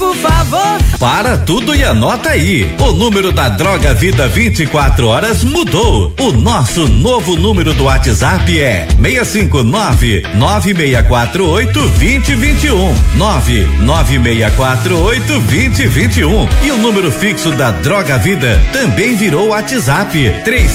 por favor. Para tudo e anota aí. O número da Droga Vida 24 horas mudou. O nosso novo número do WhatsApp é 659-9648-2021. 99648-2021. E o número fixo da Droga Vida também virou WhatsApp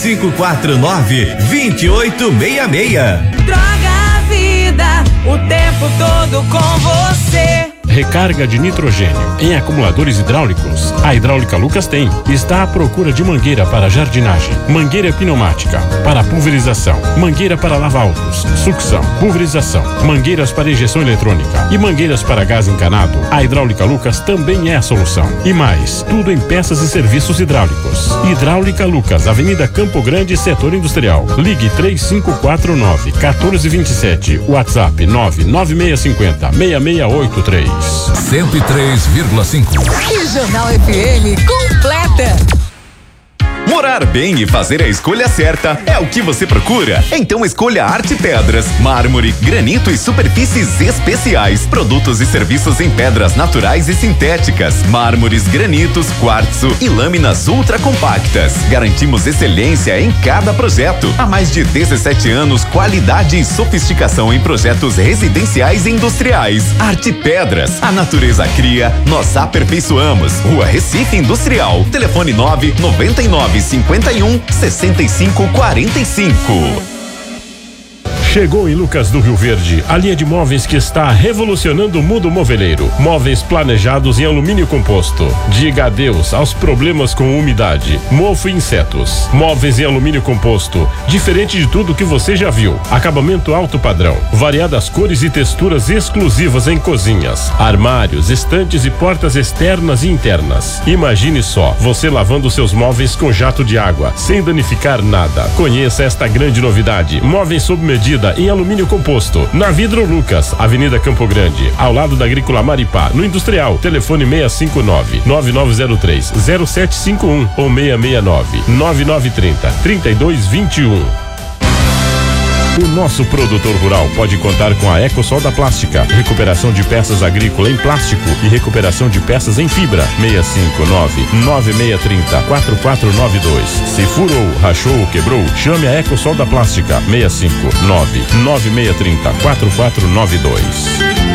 3549-2866. Droga Vida, o tempo todo com você. Recarga de nitrogênio em acumuladores hidráulicos. A Hidráulica Lucas tem. Está à procura de mangueira para jardinagem, mangueira pneumática para pulverização, mangueira para lava-autos, sucção, pulverização, mangueiras para injeção eletrônica e mangueiras para gás encanado. A Hidráulica Lucas também é a solução. E mais, tudo em peças e serviços hidráulicos. Hidráulica Lucas, Avenida Campo Grande, Setor Industrial. Ligue 3549-1427. WhatsApp 99650-6683. 103,5. Regional FM completa. Morar bem e fazer a escolha certa é o que você procura? Então escolha Arte Pedras, mármore, granito e superfícies especiais. Produtos e serviços em pedras naturais e sintéticas, mármores, granitos, quartzo e lâminas ultra compactas. Garantimos excelência em cada projeto. Há mais de 17 anos, qualidade e sofisticação em projetos residenciais e industriais. Arte Pedras, a natureza cria, nós aperfeiçoamos. Rua Recife Industrial. Telefone 999-51-6545. Chegou em Lucas do Rio Verde a linha de móveis que está revolucionando o mundo moveleiro. Móveis planejados em alumínio composto. Diga adeus aos problemas com umidade, mofo e insetos. Móveis em alumínio composto, diferente de tudo que você já viu. Acabamento alto padrão, variadas cores e texturas exclusivas em cozinhas, armários, estantes e portas externas e internas. Imagine só, você lavando seus móveis com jato de água, sem danificar nada. Conheça esta grande novidade. Móveis sob medida em alumínio composto, na Vidro Lucas, Avenida Campo Grande, ao lado da Agrícola Maripá, no Industrial. Telefone 659-9903-0751 ou 669-9930-3221. O nosso produtor rural pode contar com a EcoSol da Plástica, recuperação de peças agrícolas em plástico e recuperação de peças em fibra. 659-9630-4492. Se furou, rachou ou quebrou, chame a EcoSol da Plástica. 659-9630-4492.